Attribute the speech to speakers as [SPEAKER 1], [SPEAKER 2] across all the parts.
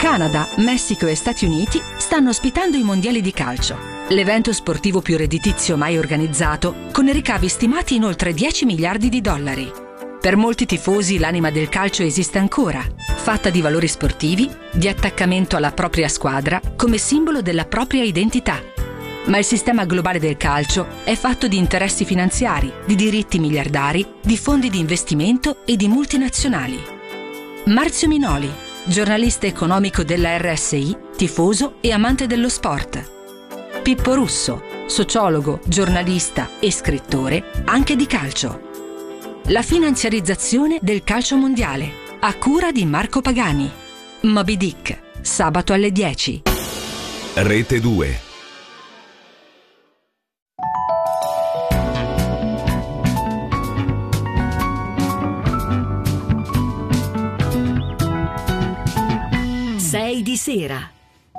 [SPEAKER 1] Canada, Messico e Stati Uniti stanno ospitando i mondiali di calcio, l'evento sportivo più redditizio mai organizzato, con i ricavi stimati in oltre 10 miliardi di dollari. Per molti tifosi l'anima del calcio esiste ancora, fatta di valori sportivi, di attaccamento alla propria squadra come simbolo della propria identità. Ma il sistema globale del calcio è fatto di interessi finanziari, di diritti miliardari, di fondi di investimento e di multinazionali. Marzio Minoli, giornalista economico della RSI, tifoso e amante dello sport. Pippo Russo, sociologo, giornalista e scrittore anche di calcio. La finanziarizzazione del calcio mondiale, a cura di Marco Pagani. Moby Dick, sabato alle 10.
[SPEAKER 2] Rete 2.
[SPEAKER 1] Sei di sera.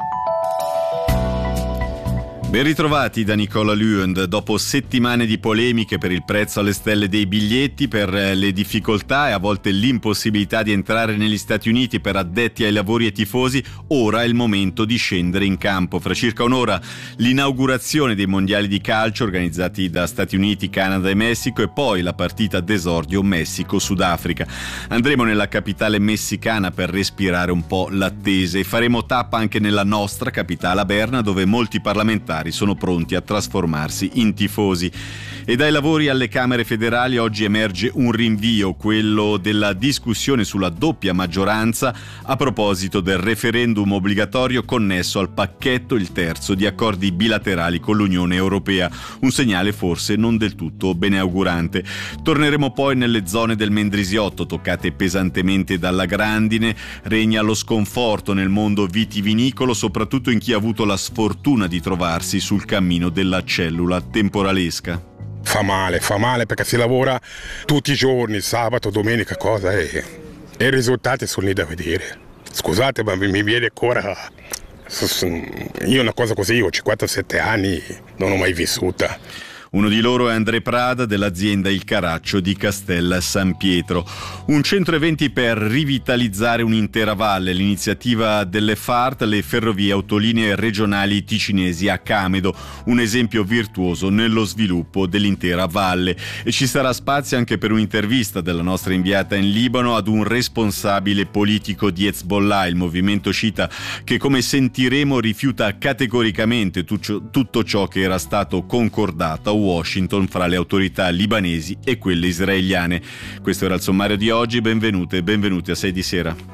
[SPEAKER 3] Ben ritrovati da Nicola Luend. Dopo settimane di polemiche per il prezzo alle stelle dei biglietti, per le difficoltà e a volte l'impossibilità di entrare negli Stati Uniti per addetti ai lavori e tifosi, ora è il momento di scendere in campo. Fra circa un'ora l'inaugurazione dei mondiali di calcio organizzati da Stati Uniti, Canada e Messico, e poi la partita d'esordio Messico-Sudafrica. Andremo nella capitale messicana per respirare un po' l'attesa e faremo tappa anche nella nostra capitale, a Berna, dove molti parlamentari sono pronti a trasformarsi in tifosi. E dai lavori alle Camere federali oggi emerge un rinvio, quello della discussione sulla doppia maggioranza a proposito del referendum obbligatorio connesso al pacchetto, il terzo, di accordi bilaterali con l'Unione Europea. Un segnale forse non del tutto beneaugurante. Torneremo poi nelle zone del Mendrisiotto, toccate pesantemente dalla grandine. Regna lo sconforto nel mondo vitivinicolo, soprattutto in chi ha avuto la sfortuna di trovarsi sul cammino della cellula temporalesca.
[SPEAKER 4] Fa male perché si lavora tutti i giorni, sabato, domenica, cosa, e i risultati sono lì da vedere. Scusate, ma mi viene ancora. Io una cosa così, ho 57 anni, non ho mai vissuta.
[SPEAKER 3] Uno di loro è André Prada dell'azienda Il Caraccio di Castel San Pietro. Un centro eventi per rivitalizzare un'intera valle, l'iniziativa delle FART, le ferrovie autolinee regionali ticinesi a Camedo, un esempio virtuoso nello sviluppo dell'intera valle. E ci sarà spazio anche per un'intervista della nostra inviata in Libano ad un responsabile politico di Hezbollah, il movimento sciita che, come sentiremo, rifiuta categoricamente tutto ciò che era stato concordato a Washington fra le autorità libanesi e quelle israeliane. Questo era il sommario di oggi. Benvenute e benvenuti a 6 di sera.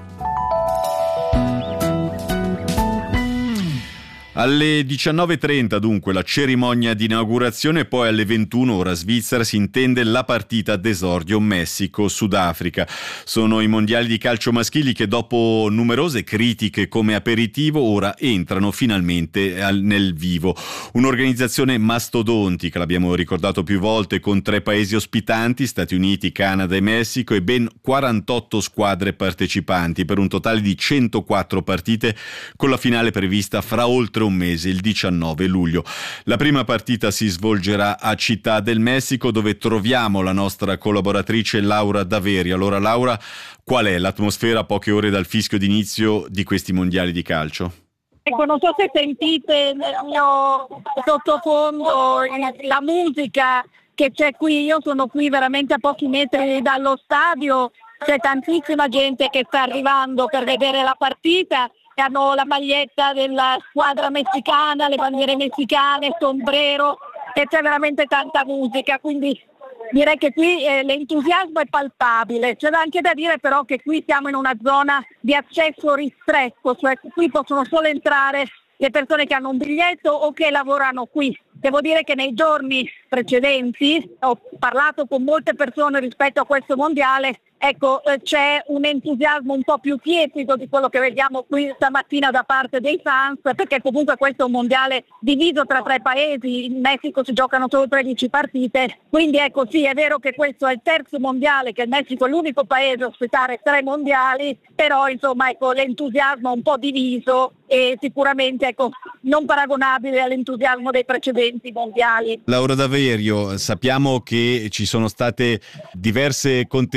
[SPEAKER 3] Alle 19.30 dunque la cerimonia di inaugurazione, poi alle 21 ora svizzera si intende la partita d'esordio Messico-Sudafrica. Sono i mondiali di calcio maschili che, dopo numerose critiche come aperitivo, ora entrano finalmente nel vivo. Un'organizzazione mastodontica, l'abbiamo ricordato più volte, con 3 paesi ospitanti, Stati Uniti, Canada e Messico, e ben 48 squadre partecipanti, per un totale di 104 partite, con la finale prevista fra oltre un mese, il 19 luglio. La prima partita si svolgerà a Città del Messico, dove troviamo la nostra collaboratrice Laura Daveri. Allora Laura, qual è l'atmosfera a poche ore dal fischio d'inizio di questi mondiali di calcio?
[SPEAKER 5] Ecco, non so se sentite nel mio sottofondo la musica che c'è qui. Io sono qui veramente a pochi metri dallo stadio, c'è tantissima gente che sta arrivando per vedere la partita. Hanno la maglietta della squadra messicana, le bandiere messicane, il sombrero, e c'è veramente tanta musica, quindi direi che qui l'entusiasmo è palpabile. C'è anche da dire però che qui siamo in una zona di accesso ristretto, cioè qui possono solo entrare le persone che hanno un biglietto o che lavorano qui. Devo dire che nei giorni precedenti ho parlato con molte persone rispetto a questo mondiale. Ecco, c'è un entusiasmo un po' più tiepido di quello che vediamo qui stamattina da parte dei fans, perché comunque questo è un mondiale diviso tra 3 paesi, in Messico si giocano solo 13 partite, quindi ecco sì, è vero che questo è il terzo mondiale, che il Messico è l'unico paese a ospitare 3 mondiali, però insomma ecco, l'entusiasmo è un po' diviso e sicuramente ecco, non paragonabile all'entusiasmo dei precedenti mondiali.
[SPEAKER 3] Laura Daverio, sappiamo che ci sono state diverse contestazioni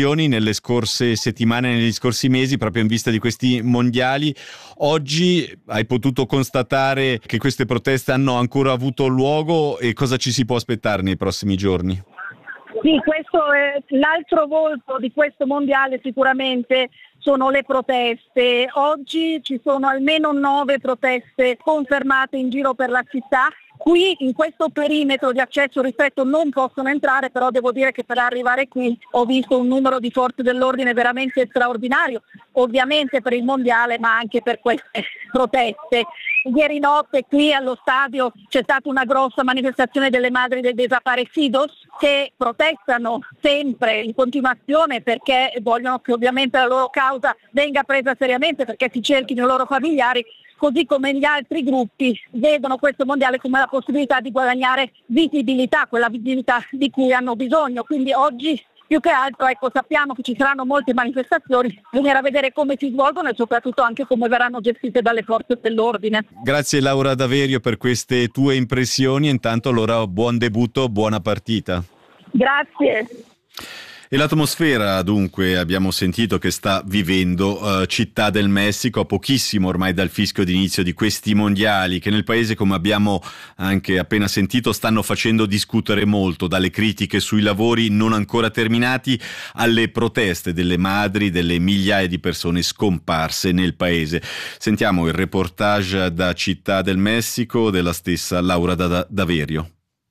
[SPEAKER 3] impressioni nelle scorse settimane, negli scorsi mesi, proprio in vista di questi mondiali. Oggi hai potuto constatare che queste proteste hanno ancora avuto luogo e cosa ci si può aspettare nei prossimi giorni?
[SPEAKER 5] Sì, questo è l'altro volto di questo mondiale, sicuramente sono le proteste. Oggi ci sono almeno 9 proteste confermate in giro per la città. Qui in questo perimetro di accesso ristretto non possono entrare, però devo dire che per arrivare qui ho visto un numero di forze dell'ordine veramente straordinario, ovviamente per il mondiale ma anche per queste proteste. Ieri notte qui allo stadio c'è stata una grossa manifestazione delle madri dei desaparecidos che protestano sempre in continuazione perché vogliono che ovviamente la loro causa venga presa seriamente, perché si cerchino i loro familiari, così come gli altri gruppi vedono questo mondiale come la possibilità di guadagnare visibilità, quella visibilità di cui hanno bisogno. Quindi oggi più che altro sappiamo che ci saranno molte manifestazioni, bisognerà vedere come si svolgono e soprattutto anche come verranno gestite dalle forze dell'ordine.
[SPEAKER 3] Grazie Laura Daverio per queste tue impressioni, intanto allora buon debutto, buona partita.
[SPEAKER 5] Grazie.
[SPEAKER 3] E l'atmosfera, dunque, abbiamo sentito che sta vivendo Città del Messico, a pochissimo ormai dal fischio d'inizio di questi mondiali, che nel paese, come abbiamo anche appena sentito, stanno facendo discutere molto, dalle critiche sui lavori non ancora terminati alle proteste delle madri delle migliaia di persone scomparse nel paese. Sentiamo il reportage da Città del Messico della stessa Laura Daverio.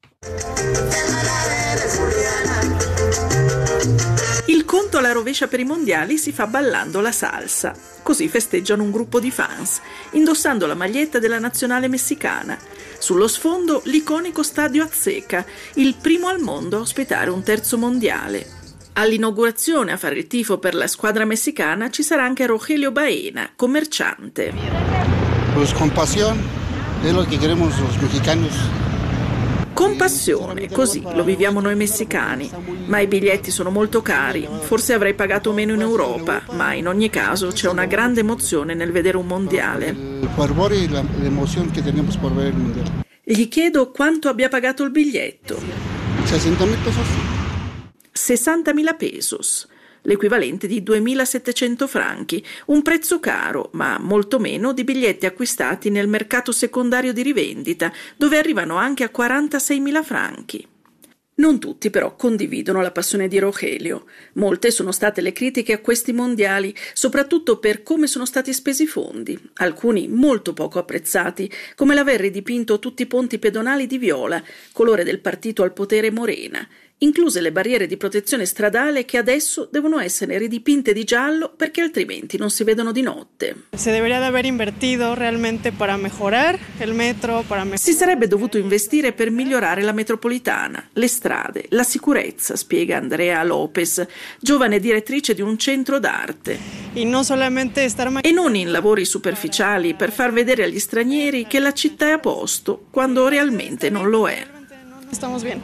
[SPEAKER 6] Il conto alla rovescia per i mondiali si fa ballando la salsa. Così festeggiano un gruppo di fans, indossando la maglietta della nazionale messicana. Sullo sfondo l'iconico stadio Azteca, il primo al mondo a ospitare un terzo mondiale. All'inaugurazione a fare il tifo per la squadra messicana ci sarà anche Rogelio Baena, commerciante.
[SPEAKER 7] Pues con pasión, es lo que queremos los mexicanos.
[SPEAKER 6] Con passione, così lo viviamo noi messicani, ma i biglietti sono molto cari, forse avrei pagato meno in Europa, ma in ogni caso c'è una grande emozione nel vedere un mondiale.
[SPEAKER 7] Il fervore e l'emozione che teniamo per vedere il mondiale.
[SPEAKER 6] Gli chiedo quanto abbia pagato il biglietto.
[SPEAKER 7] 60.000 pesos.
[SPEAKER 6] 60.000 pesos, l'equivalente di 2.700 franchi, un prezzo caro, ma molto meno di biglietti acquistati nel mercato secondario di rivendita, dove arrivano anche a 46.000 franchi. Non tutti però condividono la passione di Rogelio. Molte sono state le critiche a questi mondiali, soprattutto per come sono stati spesi i fondi, alcuni molto poco apprezzati, come l'aver ridipinto tutti i ponti pedonali di viola, colore del partito al potere Morena, incluse le barriere di protezione stradale che adesso devono essere ridipinte di giallo perché altrimenti non si vedono di notte.
[SPEAKER 8] Si
[SPEAKER 6] sarebbe dovuto investire per migliorare la metropolitana, le strade, la sicurezza, spiega Andrea Lopez, giovane direttrice di un centro d'arte.
[SPEAKER 8] E
[SPEAKER 6] non in lavori superficiali per far vedere agli stranieri che la città è a posto, quando realmente non lo è.
[SPEAKER 8] Estamos bien.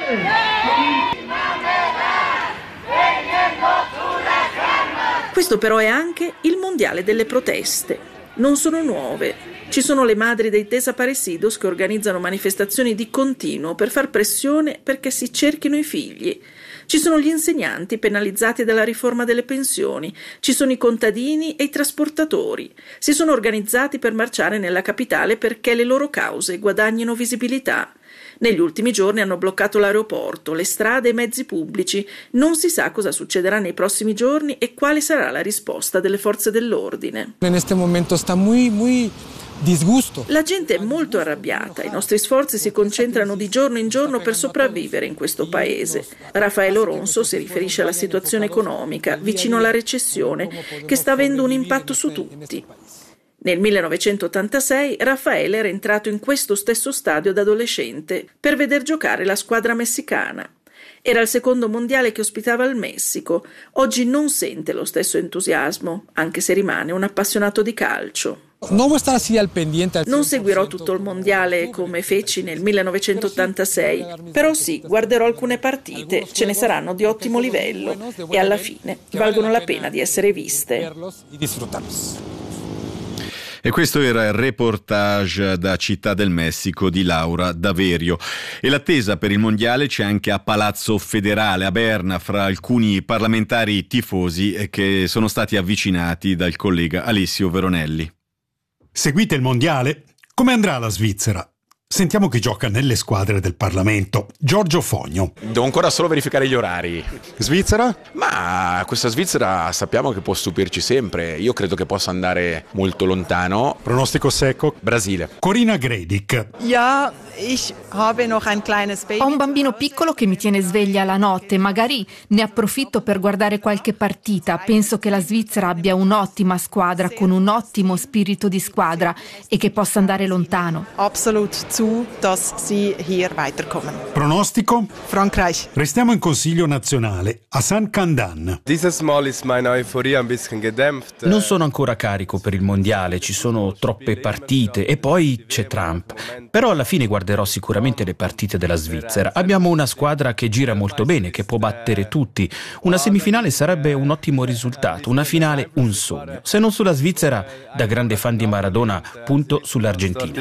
[SPEAKER 6] Questo però è anche il mondiale delle proteste. Non sono nuove. Ci sono le madri dei desaparecidos che organizzano manifestazioni di continuo per far pressione perché si cerchino i figli. Ci sono gli insegnanti penalizzati dalla riforma delle pensioni, ci sono i contadini e i trasportatori. Si sono organizzati per marciare nella capitale perché le loro cause guadagnino visibilità. Negli ultimi giorni hanno bloccato l'aeroporto, le strade e i mezzi pubblici. Non si sa cosa succederà nei prossimi giorni e quale sarà la risposta delle forze dell'ordine.
[SPEAKER 9] In questo momento sta muy disgusto.
[SPEAKER 6] La gente è molto arrabbiata, i nostri sforzi si concentrano di giorno in giorno per sopravvivere in questo paese. Raffaele Oronzo si riferisce alla situazione economica, vicino alla recessione, che sta avendo un impatto su tutti. Nel 1986 Raffaele era entrato in questo stesso stadio da adolescente per veder giocare la squadra messicana. Era il secondo mondiale che ospitava il Messico. Oggi non sente lo stesso entusiasmo, anche se rimane un appassionato di calcio. Non seguirò tutto il mondiale come feci nel 1986, però sì, guarderò alcune partite, ce ne saranno di ottimo livello e alla fine valgono la pena di essere viste.
[SPEAKER 3] E questo era il reportage da Città del Messico di Laura Daverio. E l'attesa per il mondiale c'è anche a Palazzo Federale, a Berna, fra alcuni parlamentari tifosi che sono stati avvicinati dal collega Alessio Veronelli.
[SPEAKER 8] Seguite il mondiale? Come andrà la Svizzera? Sentiamo chi gioca nelle squadre del Parlamento. Giorgio Fogno.
[SPEAKER 10] Devo ancora solo verificare gli orari.
[SPEAKER 8] Svizzera?
[SPEAKER 10] Ma questa Svizzera sappiamo che può stupirci sempre. Io credo che possa andare molto lontano.
[SPEAKER 8] Pronostico secco?
[SPEAKER 10] Brasile.
[SPEAKER 8] Corina Gredic.
[SPEAKER 11] Ja, ich habe noch ein kleines Baby.
[SPEAKER 12] Ho un bambino piccolo che mi tiene sveglia la notte, magari ne approfitto per guardare qualche partita. Penso che la Svizzera abbia un'ottima squadra con un ottimo spirito di squadra e che possa andare lontano.
[SPEAKER 11] Absolut zu, dass sie hier weiterkommen.
[SPEAKER 8] Pronostico?
[SPEAKER 11] Frankreich.
[SPEAKER 8] Restiamo in Consiglio nazionale a San Candan.
[SPEAKER 13] Dieses Mal ist meine Euphorie ein bisschen gedämpft.
[SPEAKER 14] Non sono ancora carico per il mondiale, ci sono troppe partite e poi c'è Trump. Però alla fine guarderò sicuramente le partite della Svizzera. Abbiamo una squadra che gira molto bene, che può battere tutti. Una semifinale sarebbe un ottimo risultato, una finale un sogno. Se non sulla Svizzera, da grande fan di Maradona, punto sull'Argentina.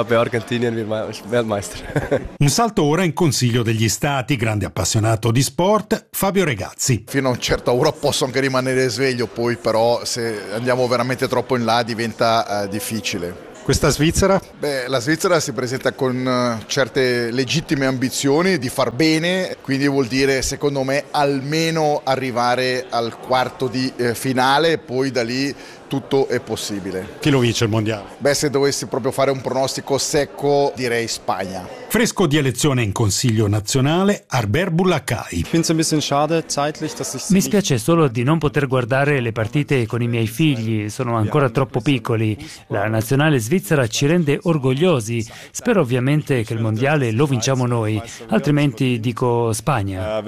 [SPEAKER 8] Un salto ora in Consiglio degli Stati, grande appassionato di sport, Fabio Regazzi.
[SPEAKER 15] Fino a un certo ora posso anche rimanere sveglio, poi però se andiamo veramente troppo in là diventa difficile.
[SPEAKER 8] Questa Svizzera?
[SPEAKER 15] La Svizzera si presenta con certe legittime ambizioni di far bene, quindi vuol dire secondo me almeno arrivare al quarto di finale e poi da lì tutto è possibile.
[SPEAKER 8] Chi lo vince il mondiale?
[SPEAKER 15] Se dovessi proprio fare un pronostico secco direi Spagna.
[SPEAKER 8] Fresco di elezione in Consiglio nazionale, Arber Boulakai.
[SPEAKER 16] Mi spiace solo di non poter guardare le partite con i miei figli, sono ancora troppo piccoli. La nazionale svizzera ci rende orgogliosi. Spero ovviamente che il mondiale lo vinciamo noi, altrimenti dico Spagna.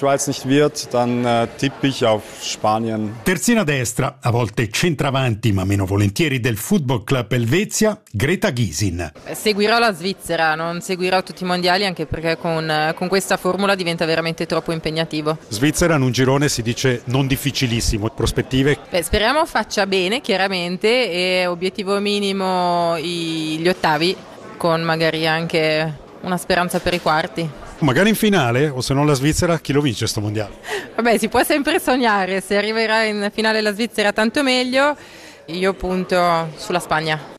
[SPEAKER 8] Terzina destra, a volte centravanti ma meno volentieri del Football Club Helvetia, Greta Gysin.
[SPEAKER 17] Seguirò la Svizzera, non seguirò tutti i mondiali anche perché con questa formula diventa veramente troppo impegnativo.
[SPEAKER 8] Svizzera in un girone si dice non difficilissimo, prospettive?
[SPEAKER 17] Speriamo faccia bene chiaramente e obiettivo minimo gli ottavi con magari anche una speranza per i quarti.
[SPEAKER 8] Magari in finale, o se non la Svizzera, chi lo vince sto mondiale?
[SPEAKER 17] Vabbè, si può sempre sognare, se arriverà in finale la Svizzera tanto meglio, io punto sulla Spagna.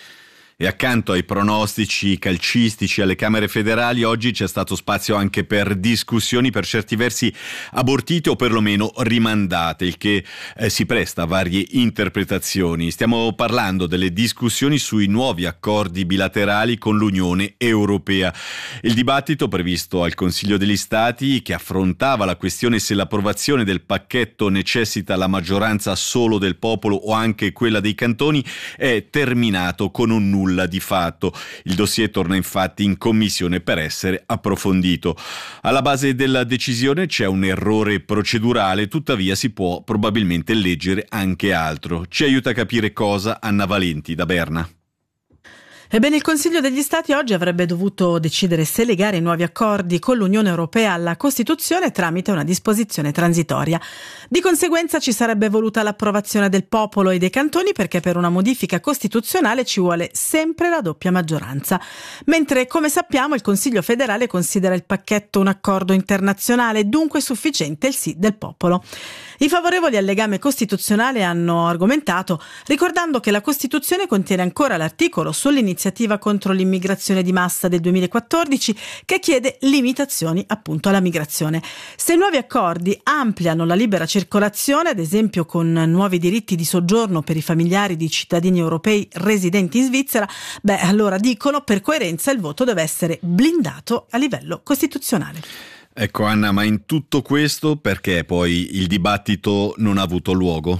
[SPEAKER 3] E accanto ai pronostici calcistici alle Camere federali, oggi c'è stato spazio anche per discussioni per certi versi abortite o perlomeno rimandate, il che si presta a varie interpretazioni. Stiamo parlando delle discussioni sui nuovi accordi bilaterali con l'Unione Europea. Il dibattito previsto al Consiglio degli Stati, che affrontava la questione se l'approvazione del pacchetto necessita la maggioranza solo del popolo o anche quella dei cantoni, è terminato con un nulla di fatto. Il dossier torna infatti in commissione per essere approfondito. Alla base della decisione c'è un errore procedurale, tuttavia si può probabilmente leggere anche altro. Ci aiuta a capire cosa Anna Valenti da Berna.
[SPEAKER 18] Ebbene, il Consiglio degli Stati oggi avrebbe dovuto decidere se legare i nuovi accordi con l'Unione Europea alla Costituzione tramite una disposizione transitoria. Di conseguenza ci sarebbe voluta l'approvazione del popolo e dei cantoni, perché per una modifica costituzionale ci vuole sempre la doppia maggioranza. Mentre, come sappiamo, il Consiglio federale considera il pacchetto un accordo internazionale, dunque sufficiente il sì del popolo. I favorevoli al legame costituzionale hanno argomentato ricordando che la Costituzione contiene ancora l'articolo sull'iniziativa contro l'immigrazione di massa del 2014 che chiede limitazioni appunto alla migrazione. Se i nuovi accordi ampliano la libera circolazione, ad esempio con nuovi diritti di soggiorno per i familiari di cittadini europei residenti in Svizzera, allora dicono per coerenza il voto deve essere blindato a livello costituzionale.
[SPEAKER 3] Ecco Anna, ma in tutto questo perché poi il dibattito non ha avuto luogo?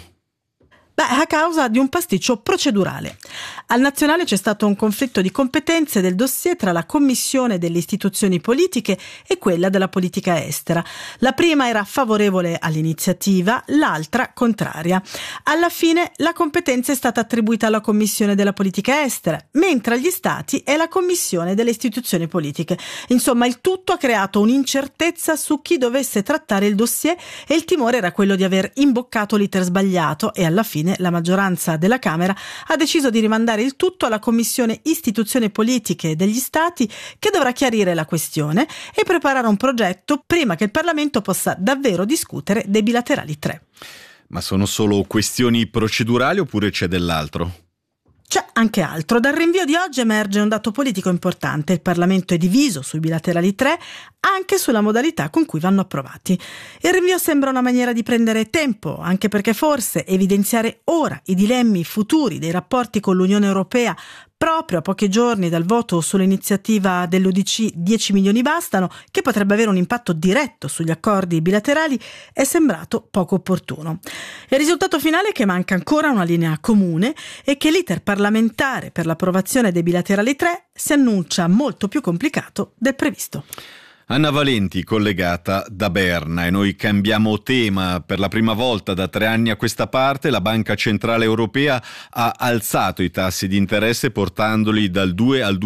[SPEAKER 18] A causa di un pasticcio procedurale. Al nazionale c'è stato un conflitto di competenze del dossier tra la Commissione delle istituzioni politiche e quella della politica estera. La prima era favorevole all'iniziativa, l'altra contraria. Alla fine la competenza è stata attribuita alla Commissione della politica estera, mentre agli Stati è la Commissione delle istituzioni politiche. Insomma, il tutto ha creato un'incertezza su chi dovesse trattare il dossier e il timore era quello di aver imboccato l'iter sbagliato e alla fine la maggioranza della Camera ha deciso di rimandare il tutto alla Commissione Istituzioni Politiche degli Stati, che dovrà chiarire la questione e preparare un progetto prima che il Parlamento possa davvero discutere dei bilaterali 3.
[SPEAKER 3] Ma sono solo questioni procedurali oppure c'è dell'altro?
[SPEAKER 18] C'è anche altro. Dal rinvio di oggi emerge un dato politico importante. Il Parlamento è diviso sui bilaterali 3, anche sulla modalità con cui vanno approvati. Il rinvio sembra una maniera di prendere tempo, anche perché forse evidenziare ora i dilemmi futuri dei rapporti con l'Unione Europea, proprio a pochi giorni dal voto sull'iniziativa dell'UDC 10 milioni bastano, che potrebbe avere un impatto diretto sugli accordi bilaterali, è sembrato poco opportuno. Il risultato finale è che manca ancora una linea comune e che l'iter parlamentare per l'approvazione dei bilaterali 3 si annuncia molto più complicato del previsto.
[SPEAKER 3] Anna Valenti collegata da Berna, e noi cambiamo tema. Per la prima volta da 3 anni a questa parte la Banca Centrale Europea ha alzato i tassi di interesse portandoli dal 2 al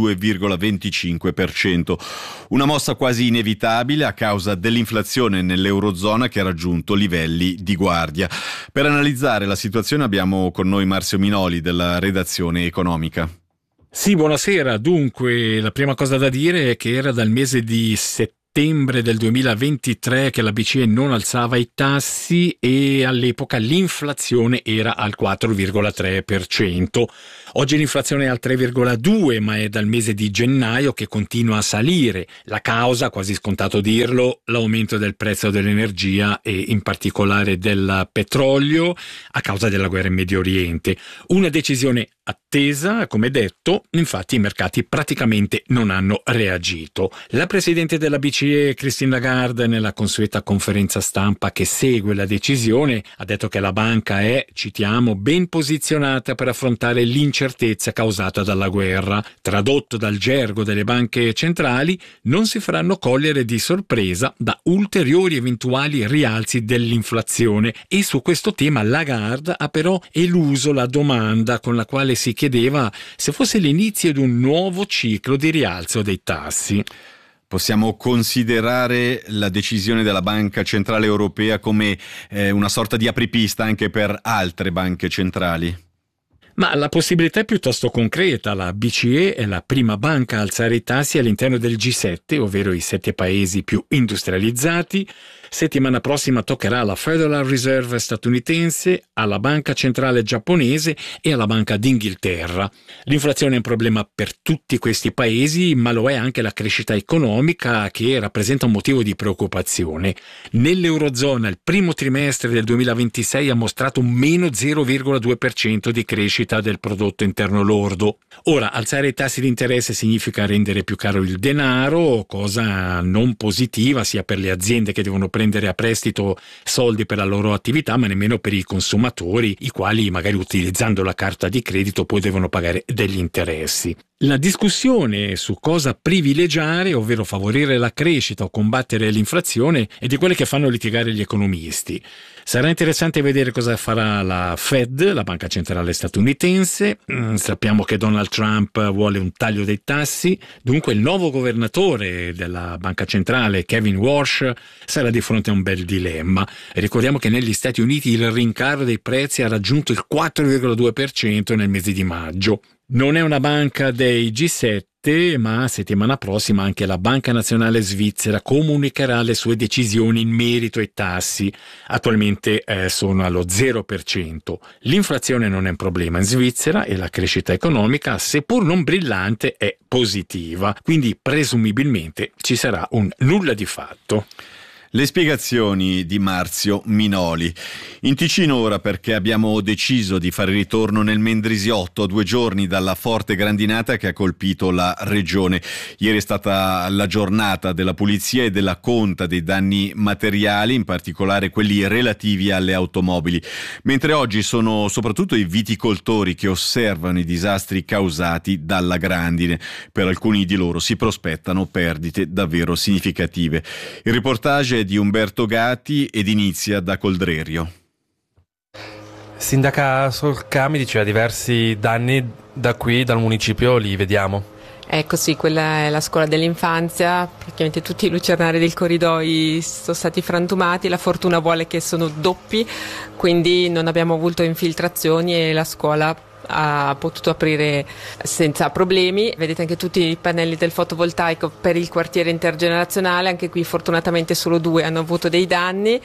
[SPEAKER 3] 2,25%. Una mossa quasi inevitabile a causa dell'inflazione nell'Eurozona che ha raggiunto livelli di guardia. Per analizzare la situazione abbiamo con noi Marzio Minoli della redazione economica.
[SPEAKER 19] Sì, buonasera. Dunque, la prima cosa da dire è che era dal mese di settembre del 2023 che la BCE non alzava i tassi e all'epoca l'inflazione era al 4,3%. Oggi l'inflazione è al 3,2%, ma è dal mese di gennaio che continua a salire. La causa, quasi scontato dirlo, l'aumento del prezzo dell'energia e in particolare del petrolio a causa della guerra in Medio Oriente. Una decisione attesa, come detto, infatti i mercati praticamente non hanno reagito. La presidente della BCE, Christine Lagarde, nella consueta conferenza stampa che segue la decisione, ha detto che la banca è, citiamo, ben posizionata per affrontare l'incertezza causata dalla guerra. Tradotto dal gergo delle banche centrali, non si faranno cogliere di sorpresa da ulteriori eventuali rialzi dell'inflazione, e su questo tema Lagarde ha però eluso la domanda con la quale si chiedeva se fosse l'inizio di un nuovo ciclo di rialzo dei tassi.
[SPEAKER 3] Possiamo considerare la decisione della Banca Centrale Europea come una sorta di apripista anche per altre banche centrali?
[SPEAKER 19] Ma la possibilità è piuttosto concreta. La BCE è la prima banca a alzare i tassi all'interno del G7, ovvero i 7 paesi più industrializzati. Settimana prossima toccherà alla Federal Reserve statunitense, alla Banca Centrale giapponese e alla Banca d'Inghilterra. L'inflazione è un problema per tutti questi paesi, ma lo è anche la crescita economica, che rappresenta un motivo di preoccupazione. Nell'Eurozona il primo trimestre del 2026 ha mostrato un meno 0,2% di crescita del prodotto interno lordo. Ora, alzare i tassi di interesse significa rendere più caro il denaro, cosa non positiva sia per le aziende che devono prendere a prestito soldi per la loro attività, ma nemmeno per i consumatori, i quali magari utilizzando la carta di credito poi devono pagare degli interessi. La discussione su cosa privilegiare, ovvero favorire la crescita o combattere l'inflazione, è di quelle che fanno litigare gli economisti. Sarà interessante vedere cosa farà la Fed, la banca centrale statunitense. Sappiamo che Donald Trump vuole un taglio dei tassi, dunque il nuovo governatore della banca centrale, Kevin Warsh, sarà di fronte a un bel dilemma. Ricordiamo che negli Stati Uniti il rincaro dei prezzi ha raggiunto il 4,2% nel mese di maggio. Non è una banca dei G7, ma settimana prossima anche la Banca Nazionale Svizzera comunicherà le sue decisioni in merito ai tassi. Attualmente sono allo 0%. L'inflazione non è un problema in Svizzera e la crescita economica, seppur non brillante, è positiva. Quindi presumibilmente ci sarà un nulla di fatto.
[SPEAKER 3] Le spiegazioni di Marzio Minoli. In Ticino ora, perché abbiamo deciso di fare ritorno nel Mendrisiotto a 2 giorni dalla forte grandinata che ha colpito la regione. Ieri è stata la giornata della pulizia e della conta dei danni materiali, in particolare quelli relativi alle automobili, mentre oggi sono soprattutto i viticoltori che osservano i disastri causati dalla grandine. Per alcuni di loro si prospettano perdite davvero significative. Il reportage di Umberto Gatti ed inizia da Coldrerio.
[SPEAKER 20] Sindaca Solcami diceva diversi danni da qui, dal municipio, li vediamo.
[SPEAKER 17] Ecco sì, quella è la scuola dell'infanzia, praticamente tutti i lucernari del corridoi sono stati frantumati, la fortuna vuole che sono doppi, quindi non abbiamo avuto infiltrazioni e la scuola ha potuto aprire senza problemi. Vedete anche tutti i pannelli del fotovoltaico per il quartiere intergenerazionale, anche qui fortunatamente solo 2 hanno avuto dei danni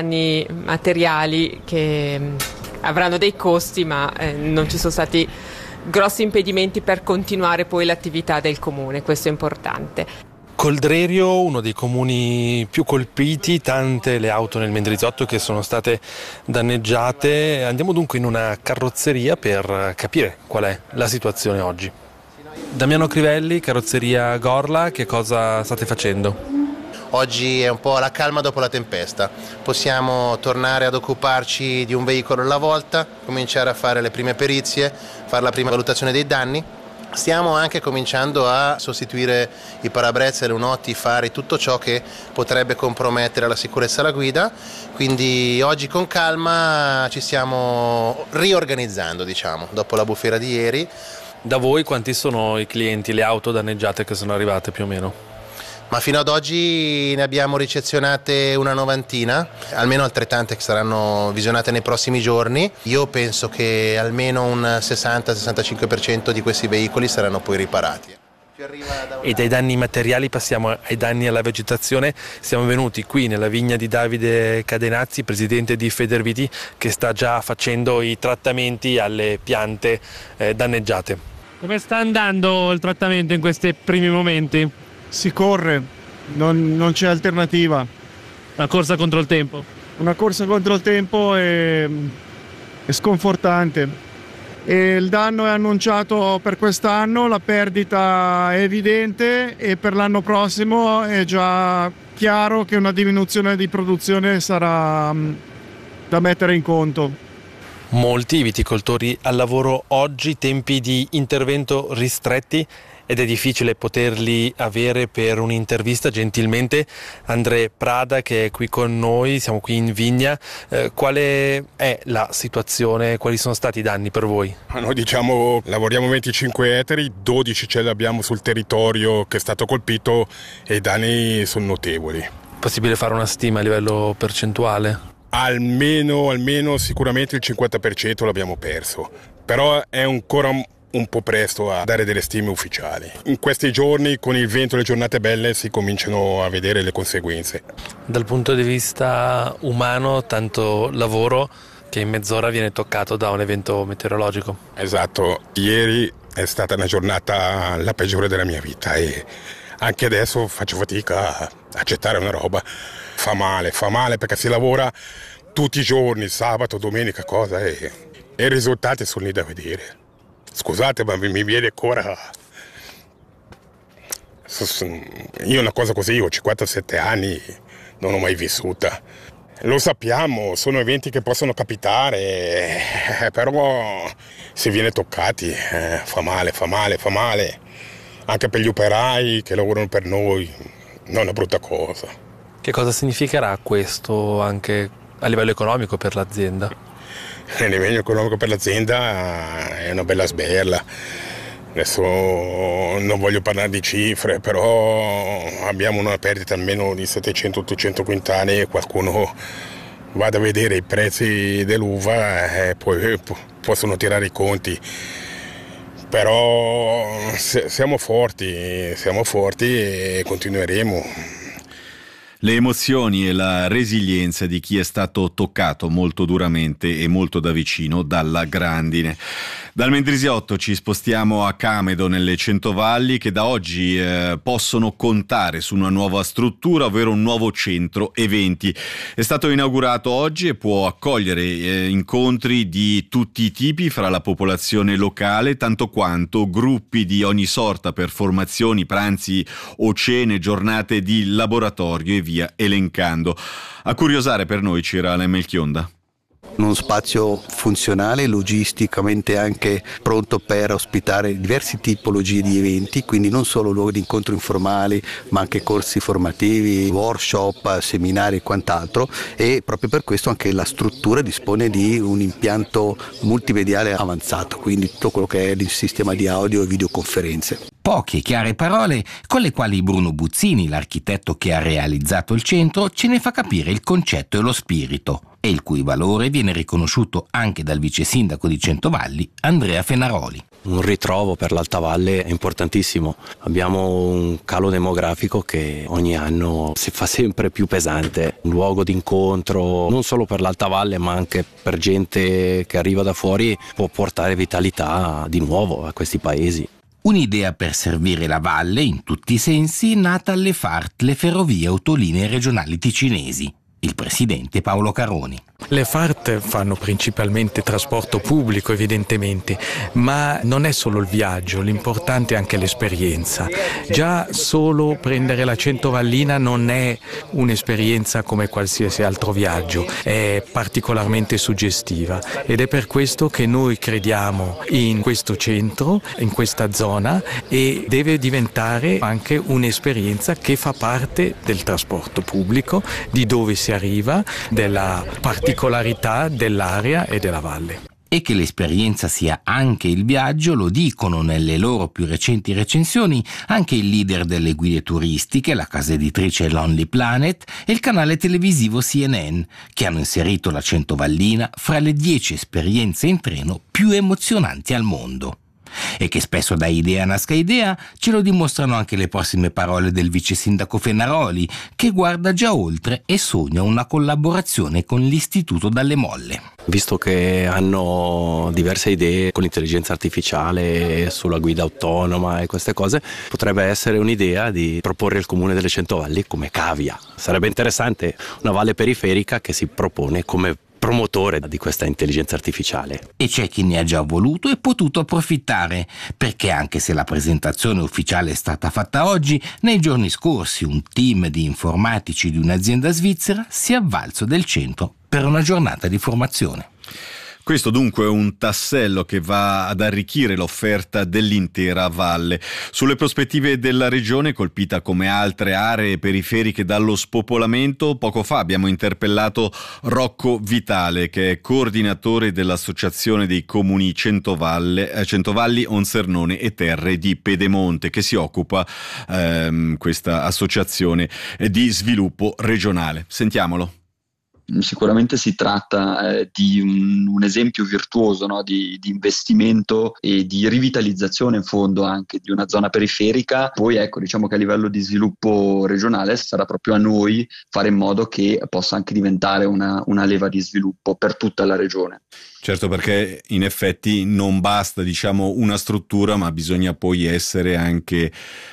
[SPEAKER 17] materiali che avranno dei costi, ma non ci sono stati grossi impedimenti per continuare poi l'attività del comune, questo è importante.
[SPEAKER 20] Coldrerio, uno dei comuni più colpiti, tante le auto nel Mendrisotto che sono state danneggiate. Andiamo dunque in una carrozzeria per capire qual è la situazione oggi. Damiano Crivelli, carrozzeria Gorla, che cosa state facendo?
[SPEAKER 21] Oggi è un po' la calma dopo la tempesta, possiamo tornare ad occuparci di un veicolo alla volta, cominciare a fare le prime perizie, fare la prima valutazione dei danni. Stiamo anche cominciando a sostituire i parabrezza, le lunotti, i fari, tutto ciò che potrebbe compromettere la sicurezza alla guida, quindi oggi con calma ci stiamo riorganizzando, diciamo, dopo la bufera di ieri.
[SPEAKER 20] Da voi quanti sono i clienti, le auto danneggiate che sono arrivate più o meno?
[SPEAKER 21] Ma fino ad oggi ne abbiamo ricezionate una 90, almeno altrettante che saranno visionate nei prossimi giorni. Io penso che almeno un 60-65% di questi veicoli saranno poi riparati.
[SPEAKER 20] E dai danni materiali passiamo ai danni alla vegetazione. Siamo venuti qui nella vigna di Davide Cadenazzi, presidente di Federviti, che sta già facendo i trattamenti alle piante danneggiate.
[SPEAKER 22] Come sta andando il trattamento in questi primi momenti? Si corre, non c'è alternativa. Una corsa contro il tempo? Una corsa contro il tempo è sconfortante. E il danno è annunciato per quest'anno, la perdita è evidente e per l'anno prossimo è già chiaro che una diminuzione di produzione sarà da mettere in conto.
[SPEAKER 20] Molti viticoltori al lavoro oggi, tempi di intervento ristretti, ed è difficile poterli avere per un'intervista. Gentilmente André Prada, che è qui con noi, siamo qui in vigna. Quale è la situazione? Quali sono stati i danni per voi?
[SPEAKER 4] Noi lavoriamo 25 ettari, 12 ce li abbiamo sul territorio che è stato colpito e i danni sono notevoli.
[SPEAKER 20] Possibile fare una stima a livello percentuale?
[SPEAKER 4] Almeno sicuramente il 50% l'abbiamo perso, però è ancora un po' presto a dare delle stime ufficiali. In questi giorni, con il vento e le giornate belle, si cominciano a vedere le conseguenze.
[SPEAKER 20] Dal punto di vista umano, tanto lavoro che in mezz'ora viene toccato da un evento meteorologico.
[SPEAKER 4] Esatto, ieri è stata una giornata la peggiore della mia vita e anche adesso faccio fatica a accettare una roba. Fa male perché si lavora tutti i giorni, sabato, domenica, e i risultati sono lì da vedere. Scusate, ma mi viene ancora. Io una cosa così, ho 57 anni, non l'ho mai vissuta. Lo sappiamo, sono eventi che possono capitare, però se viene toccati fa male. Anche per gli operai che lavorano per noi, non è una brutta cosa.
[SPEAKER 20] Che cosa significherà questo anche a livello economico per l'azienda?
[SPEAKER 4] A livello economico per l'azienda è una bella sberla. Adesso non voglio parlare di cifre, però abbiamo una perdita almeno di 700-800 quintali e qualcuno vada a vedere i prezzi dell'uva e poi possono tirare i conti. Però siamo forti e continueremo.
[SPEAKER 3] Le emozioni e la resilienza di chi è stato toccato molto duramente e molto da vicino dalla grandine. Dal Mendrisiotto ci spostiamo a Camedo, nelle Centovalli, che da oggi possono contare su una nuova struttura, ovvero un nuovo centro eventi. È stato inaugurato oggi e può accogliere incontri di tutti i tipi fra la popolazione locale, tanto quanto gruppi di ogni sorta per formazioni, pranzi o cene, giornate di laboratorio e via elencando. A curiosare per noi c'era la Melchionda.
[SPEAKER 23] Uno spazio funzionale, logisticamente anche pronto per ospitare diverse tipologie di eventi, quindi non solo luoghi di incontro informali, ma anche corsi formativi, workshop, seminari e quant'altro, e proprio per questo anche la struttura dispone di un impianto multimediale avanzato, quindi tutto quello che è il sistema di audio e videoconferenze.
[SPEAKER 24] Poche chiare parole con le quali Bruno Buzzini, l'architetto che ha realizzato il centro, ce ne fa capire il concetto e lo spirito. e il cui valore viene riconosciuto anche dal vice sindaco di Centovalli, Andrea Fenaroli.
[SPEAKER 1] Un ritrovo per l'Alta Valle è importantissimo. Abbiamo un calo demografico che ogni anno si fa sempre più pesante, un luogo d'incontro non solo per l'Alta Valle ma anche per gente che arriva da fuori, può portare vitalità di nuovo a questi paesi.
[SPEAKER 24] Un'idea per servire la valle in tutti i sensi nata alle FART, le ferrovie autolinee regionali ticinesi. Il presidente Paolo Caroni.
[SPEAKER 2] Le FART fanno principalmente trasporto pubblico evidentemente, ma non è solo il viaggio, l'importante è anche l'esperienza. Già solo prendere la Centovallina non è un'esperienza come qualsiasi altro viaggio, è particolarmente suggestiva ed è per questo che noi crediamo in questo centro, in questa zona, e deve diventare anche un'esperienza che fa parte del trasporto pubblico, di dove si arriva, della particolarità dell'area e della valle.
[SPEAKER 24] E che l'esperienza sia anche il viaggio lo dicono nelle loro più recenti recensioni anche il leader delle guide turistiche, la casa editrice Lonely Planet e il canale televisivo CNN, che hanno inserito la Centovallina fra le 10 esperienze in treno più emozionanti al mondo. E che spesso da idea nasca idea ce lo dimostrano anche le prossime parole del vice sindaco Fenaroli, che guarda già oltre e sogna una collaborazione con l'Istituto Dalle Molle.
[SPEAKER 1] Visto che hanno diverse idee con l'intelligenza artificiale sulla guida autonoma e queste cose, potrebbe essere un'idea di proporre il comune delle Centovalli come cavia. Sarebbe interessante una valle periferica che si propone come promotore di questa intelligenza artificiale.
[SPEAKER 24] E c'è chi ne ha già voluto e potuto approfittare, perché anche se la presentazione ufficiale è stata fatta oggi, nei giorni scorsi un team di informatici di un'azienda svizzera si è avvalso del centro per una giornata di formazione.
[SPEAKER 3] Questo dunque è un tassello che va ad arricchire l'offerta dell'intera valle. Sulle prospettive della regione, colpita come altre aree periferiche dallo spopolamento, poco fa abbiamo interpellato Rocco Vitale, che è coordinatore dell'Associazione dei Comuni Centovalli, Onsernone e Terre di Pedemonte, che si occupa, questa associazione, di sviluppo regionale. Sentiamolo.
[SPEAKER 5] Sicuramente si tratta di un esempio virtuoso, no? di investimento e di rivitalizzazione in fondo anche di una zona periferica. Poi ecco, diciamo che a livello di sviluppo regionale sarà proprio a noi fare in modo che possa anche diventare una leva di sviluppo per tutta la regione.
[SPEAKER 3] Certo, perché in effetti non basta, diciamo, una struttura, ma bisogna poi essere anche,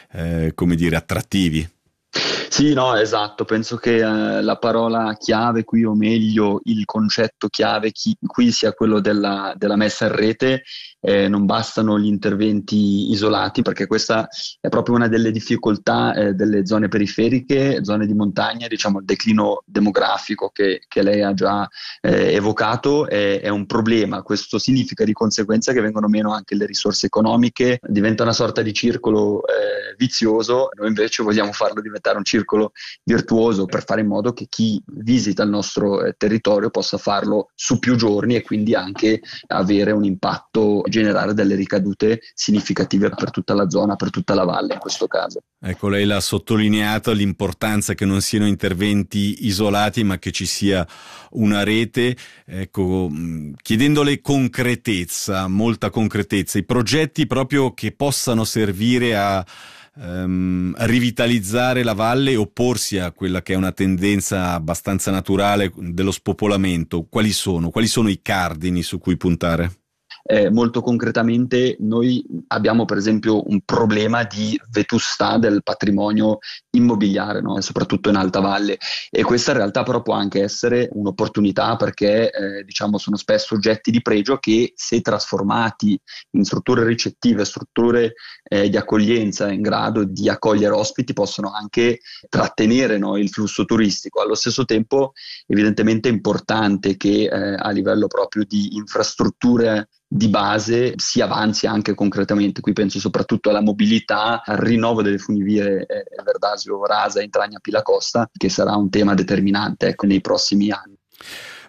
[SPEAKER 3] attrattivi.
[SPEAKER 5] Sì, no, esatto, penso che la parola chiave qui, o meglio il concetto chiave qui sia quello della messa in rete. Non bastano gli interventi isolati, perché questa è proprio una delle difficoltà delle zone periferiche, zone di montagna, diciamo il declino demografico che lei ha già evocato è un problema. Questo significa di conseguenza che vengono meno anche le risorse economiche, diventa una sorta di circolo vizioso. Noi invece vogliamo farlo diventare un circolo virtuoso per fare in modo che chi visita il nostro territorio possa farlo su più giorni e quindi anche avere un impatto, generare delle ricadute significative per tutta la zona, per tutta la valle in questo caso.
[SPEAKER 3] Ecco, lei l'ha sottolineato, l'importanza che non siano interventi isolati ma che ci sia una rete, ecco, chiedendole concretezza, molta concretezza, i progetti proprio che possano servire a rivitalizzare la valle e opporsi a quella che è una tendenza abbastanza naturale dello spopolamento. Quali sono i cardini su cui puntare?
[SPEAKER 5] Molto concretamente noi abbiamo per esempio un problema di vetustà del patrimonio immobiliare, no? Soprattutto in Alta Valle, e questa in realtà però può anche essere un'opportunità, perché sono spesso oggetti di pregio che, se trasformati in strutture ricettive, strutture di accoglienza in grado di accogliere ospiti, possono anche trattenere, no, il flusso turistico. Allo stesso tempo evidentemente è importante che a livello proprio di infrastrutture di base si avanzi anche concretamente. Qui penso soprattutto alla mobilità, al rinnovo delle funivie Verdasio Rasa, Intragna Pilacosta, che sarà un tema determinante nei prossimi anni.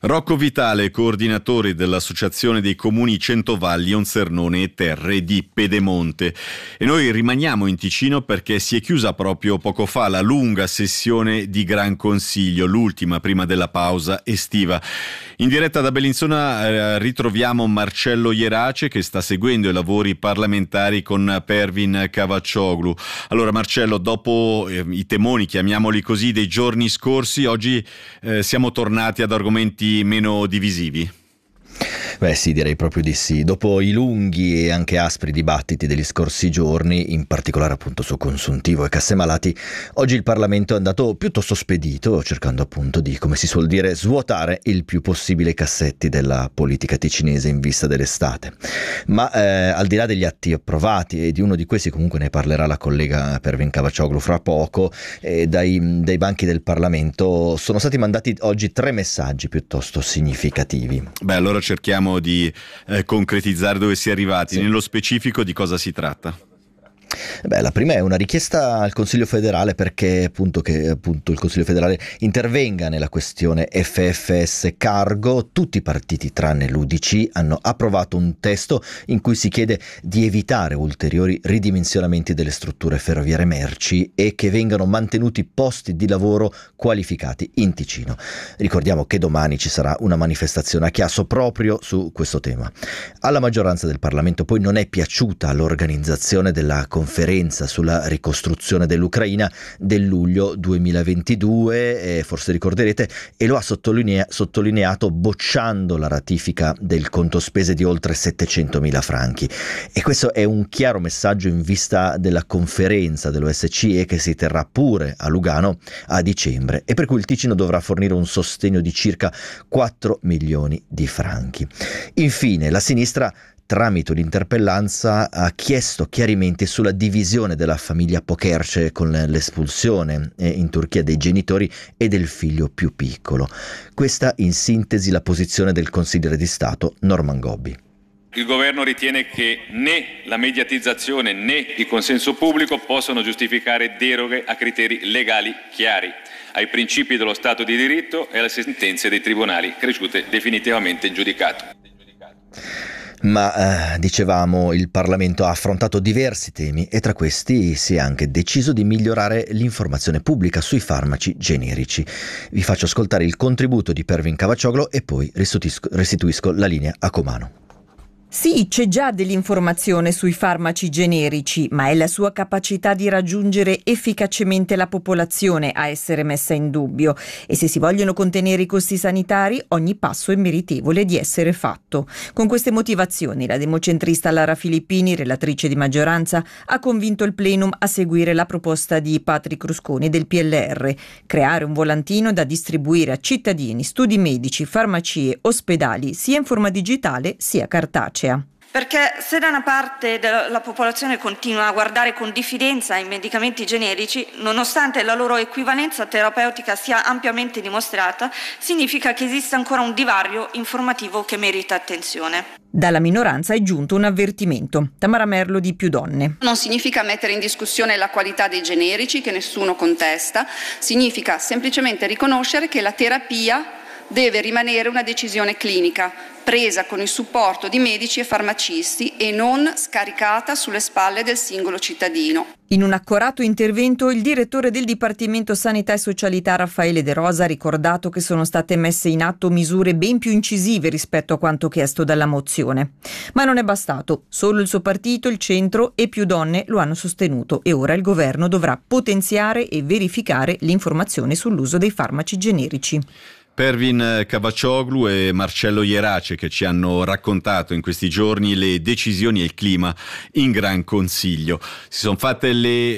[SPEAKER 3] Rocco Vitale, coordinatore dell'Associazione dei Comuni Centovalli, Onsernone e Terre di Pedemonte. E noi rimaniamo in Ticino perché si è chiusa proprio poco fa la lunga sessione di Gran Consiglio, l'ultima prima della pausa estiva. In diretta da Bellinzona ritroviamo Marcello Jerace che sta seguendo i lavori parlamentari con Pervin Cavaccioglu. Allora Marcello, dopo i temoni, chiamiamoli così, dei giorni scorsi, oggi siamo tornati ad argomenti meno divisivi.
[SPEAKER 6] Beh sì, direi proprio di sì. Dopo i lunghi e anche aspri dibattiti degli scorsi giorni, in particolare appunto su consuntivo e casse malati, oggi il Parlamento è andato piuttosto spedito, cercando appunto di, come si suol dire, svuotare il più possibile i cassetti della politica ticinese in vista dell'estate. Ma al di là degli atti approvati, e di uno di questi comunque ne parlerà la collega Pervin Cavaccioglu fra poco, dai banchi del Parlamento sono stati mandati oggi 3 messaggi piuttosto significativi.
[SPEAKER 3] Beh, allora cerchiamo di concretizzare dove si è arrivati. Sì. Nello specifico di cosa si tratta?
[SPEAKER 6] Beh, la prima è una richiesta al Consiglio federale perché appunto il Consiglio federale intervenga nella questione FFS Cargo. Tutti i partiti tranne l'UDC hanno approvato un testo in cui si chiede di evitare ulteriori ridimensionamenti delle strutture ferroviarie merci e che vengano mantenuti posti di lavoro qualificati in Ticino. Ricordiamo che domani ci sarà una manifestazione a Chiasso proprio su questo tema. Alla maggioranza del Parlamento poi non è piaciuta l'organizzazione della conferenza sulla ricostruzione dell'Ucraina del luglio 2022, forse ricorderete, e lo ha sottolineato bocciando la ratifica del conto spese di oltre 700.000 franchi. E questo è un chiaro messaggio in vista della conferenza dell'OSCE che si terrà pure a Lugano a dicembre e per cui il Ticino dovrà fornire un sostegno di circa 4 milioni di franchi. Infine, la sinistra tramite l'interpellanza ha chiesto chiarimenti sulla divisione della famiglia Pokerce con l'espulsione in Turchia dei genitori e del figlio più piccolo. Questa in sintesi la posizione del consigliere di Stato Norman Gobbi.
[SPEAKER 7] Il governo ritiene che né la mediatizzazione né il consenso pubblico possono giustificare deroghe a criteri legali chiari, ai principi dello Stato di diritto e alle sentenze dei tribunali cresciute definitivamente in giudicato.
[SPEAKER 6] Ma dicevamo, il Parlamento ha affrontato diversi temi e tra questi si è anche deciso di migliorare l'informazione pubblica sui farmaci generici. Vi faccio ascoltare il contributo di Pervin Cavaccioglu e poi restituisco la linea a Comano.
[SPEAKER 9] Sì, c'è già dell'informazione sui farmaci generici, ma è la sua capacità di raggiungere efficacemente la popolazione a essere messa in dubbio. E se si vogliono contenere i costi sanitari, ogni passo è meritevole di essere fatto. Con queste motivazioni, la democentrista Lara Filippini, relatrice di maggioranza, ha convinto il plenum a seguire la proposta di Patrick Rusconi del PLR, creare un volantino da distribuire a cittadini, studi medici, farmacie, ospedali, sia in forma digitale sia cartacea.
[SPEAKER 10] Perché se da una parte la popolazione continua a guardare con diffidenza i medicamenti generici, nonostante la loro equivalenza terapeutica sia ampiamente dimostrata, significa che esiste ancora un divario informativo che merita attenzione.
[SPEAKER 9] Dalla minoranza è giunto un avvertimento. Tamara Merlo di Più Donne.
[SPEAKER 25] Non significa mettere in discussione la qualità dei generici, che nessuno contesta, significa semplicemente riconoscere che la terapia deve rimanere una decisione clinica, presa con il supporto di medici e farmacisti e non scaricata sulle spalle del singolo cittadino.
[SPEAKER 9] In un accorato intervento, il direttore del Dipartimento Sanità e Socialità Raffaele De Rosa ha ricordato che sono state messe in atto misure ben più incisive rispetto a quanto chiesto dalla mozione. Ma non è bastato. Solo il suo partito, il Centro e Più Donne lo hanno sostenuto e ora il governo dovrà potenziare e verificare l'informazione sull'uso dei farmaci generici.
[SPEAKER 3] Pervin Cavaccioglu e Marcello Jerace che ci hanno raccontato in questi giorni le decisioni e il clima in Gran Consiglio. Si sono fatte le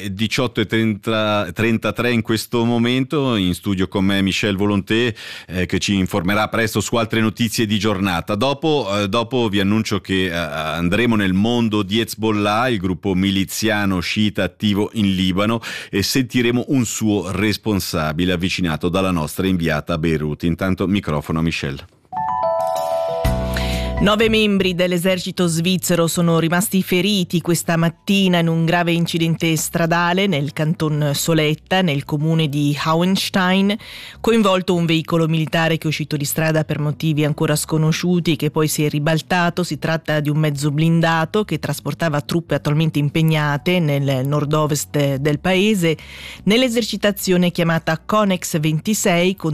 [SPEAKER 3] 18:33 in questo momento, in studio con me Michel Volonté che ci informerà presto su altre notizie di giornata. Dopo vi annuncio che andremo nel mondo di Hezbollah, il gruppo miliziano sciita attivo in Libano, e sentiremo un suo responsabile avvicinato dalla nostra inviata a Beirut. Intanto microfono a Michel.
[SPEAKER 11] 9 membri dell'esercito svizzero sono rimasti feriti questa mattina in un grave incidente stradale nel canton Soletta, nel comune di Hauenstein, coinvolto un veicolo militare che è uscito di strada per motivi ancora sconosciuti e che poi si è ribaltato. Si tratta di un mezzo blindato che trasportava truppe attualmente impegnate nel nord-ovest del paese nell'esercitazione chiamata Conex 26 con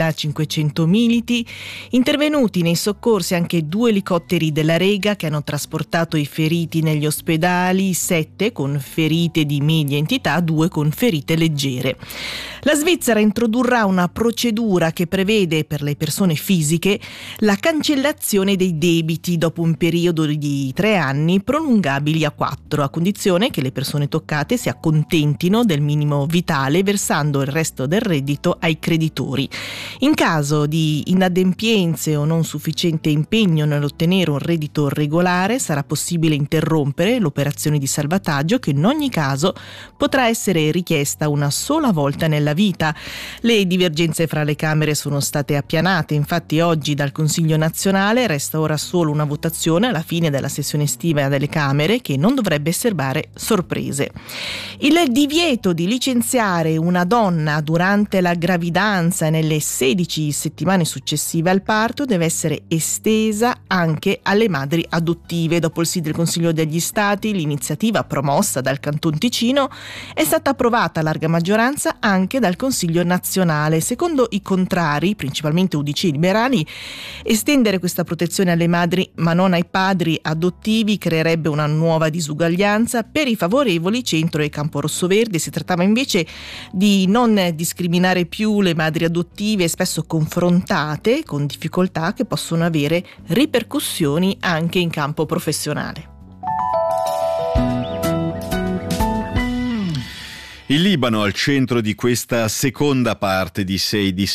[SPEAKER 11] 3.500 militi. Intervenuti nei soccorsi anche 2 elicotteri della Rega che hanno trasportato i feriti negli ospedali, 7 con ferite di media entità, 2 con ferite leggere. La Svizzera introdurrà una procedura che prevede per le persone fisiche la cancellazione dei debiti dopo un periodo di 3 anni prolungabili a 4, a condizione che le persone toccate si accontentino del minimo vitale versando il resto del reddito ai creditori. In caso di inadempienze o non sufficiente impegno nell'ottenere un reddito regolare, sarà possibile interrompere l'operazione di salvataggio, che in ogni caso potrà essere richiesta una sola volta nella vita. Le divergenze fra le Camere sono state appianate, infatti oggi dal Consiglio nazionale resta ora solo una votazione alla fine della sessione estiva delle Camere che non dovrebbe serbare sorprese. Il divieto di licenziare una donna durante la gravidanza e nelle 16 settimane successive al parto deve essere estesa anche alle madri adottive. Dopo il sì del Consiglio degli Stati, l'iniziativa promossa dal Canton Ticino è stata approvata a larga maggioranza anche dal Consiglio nazionale. Secondo i contrari, principalmente UDC liberali, estendere questa protezione alle madri ma non ai padri adottivi creerebbe una nuova disuguaglianza. Per i favorevoli, Centro e Campo Rosso Verde, si trattava invece di non discriminare più le madri adottive, spesso confrontate con difficoltà che possono avere ripercussioni anche in campo professionale.
[SPEAKER 3] Il Libano al centro di questa seconda parte di 6 di